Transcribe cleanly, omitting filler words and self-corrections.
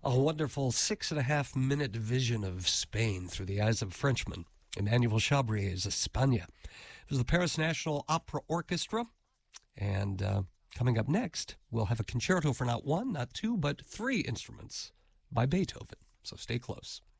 A wonderful 6.5 minute vision of Spain through the eyes of a Frenchman, Emmanuel Chabrier's España. It was the Paris National Opera Orchestra. And coming up next, we'll have a concerto for not one, not two, but three instruments by Beethoven. So stay close.